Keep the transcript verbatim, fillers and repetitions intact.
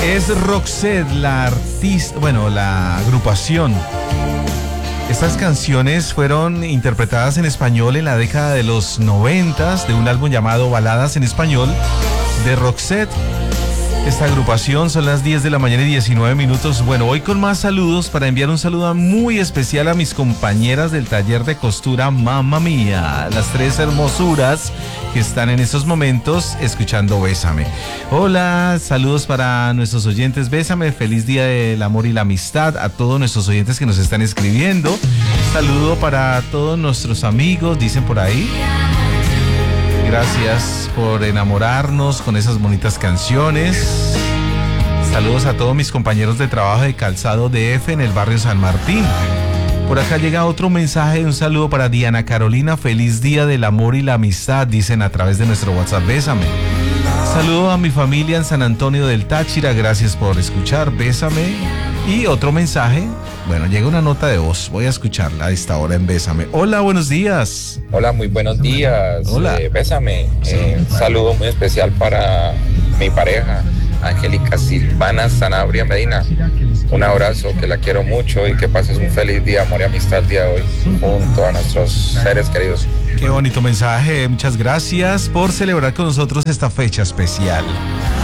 Es Roxette, la artista, bueno, la agrupación. Estas canciones fueron interpretadas en español en la década de los noventas de un álbum llamado Baladas en Español de Roxette. Esta agrupación, son las diez de la mañana y diecinueve minutos. Bueno, hoy con más saludos para enviar un saludo muy especial a mis compañeras del taller de costura Mamma Mía, las tres hermosuras que están en estos momentos escuchando Bésame. Hola, saludos para nuestros oyentes Bésame, feliz día del amor y la amistad a todos nuestros oyentes que nos están escribiendo. Saludo para todos nuestros amigos, dicen por ahí. Gracias por enamorarnos con esas bonitas canciones. Saludos a todos mis compañeros de trabajo de Calzado D F en el barrio San Martín. Por acá llega otro mensaje, un saludo para Diana Carolina. Feliz día del amor y la amistad, dicen a través de nuestro WhatsApp. Bésame. Saludo a mi familia en San Antonio del Táchira. Gracias por escuchar. Bésame. Y otro mensaje. Bueno, llega una nota de voz. Voy a escucharla a esta hora en Bésame. Hola, buenos días. Hola, muy buenos días. Hola. Eh, Bésame. Eh, un saludo muy especial para mi pareja, Angélica Silvana Sanabria Medina. Un abrazo, que la quiero mucho y que pases un feliz día, amor y amistad el día de hoy junto a nuestros seres queridos. Qué bonito mensaje. Muchas gracias por celebrar con nosotros esta fecha especial.